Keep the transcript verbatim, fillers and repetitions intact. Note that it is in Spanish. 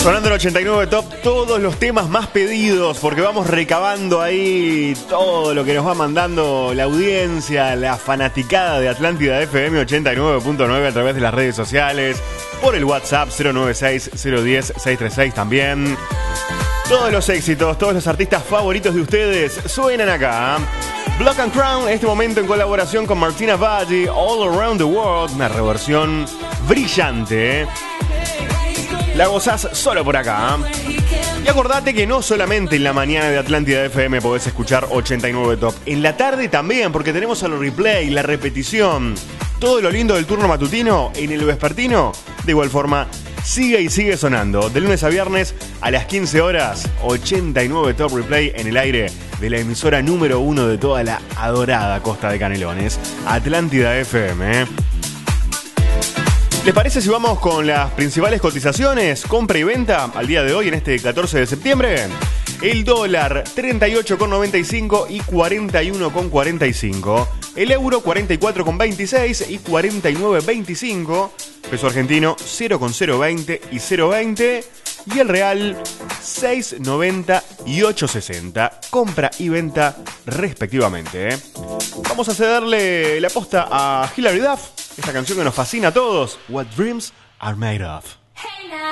Sonando en ochenta y nueve Top todos los temas más pedidos, porque vamos recabando ahí todo lo que nos va mandando la audiencia, la fanaticada de Atlántida F M ochenta y nueve punto nueve a través de las redes sociales, por el WhatsApp cero nueve seis, cero uno cero, seis tres seis también. Todos los éxitos, todos los artistas favoritos de ustedes suenan acá. Black and Crown, en este momento en colaboración con Martina Baggi, All Around the World, una reversión brillante, ¿eh? La gozás solo por acá. Y acordate que no solamente en la mañana de Atlántida F M podés escuchar ochenta y nueve Top. En la tarde también, porque tenemos el replay, la repetición. Todo lo lindo del turno matutino en el vespertino. De igual forma, sigue y sigue sonando. De lunes a viernes a las quince horas, ochenta y nueve Top Replay en el aire de la emisora número uno de toda la adorada costa de Canelones. Atlántida F M, ¿eh? ¿Les parece si vamos con las principales cotizaciones, compra y venta al día de hoy en este catorce de septiembre? El dólar treinta y ocho con noventa y cinco y cuarenta y uno con cuarenta y cinco. El euro cuarenta y cuatro con veintiséis y cuarenta y nueve con veinticinco. Peso argentino cero con cero veinte y cero veinte. Y el real seis noventa y ocho sesenta. Compra y venta respectivamente, ¿eh? Vamos a cederle la posta a Hilary Duff. Esta canción que nos fascina a todos. What Dreams Are Made Of.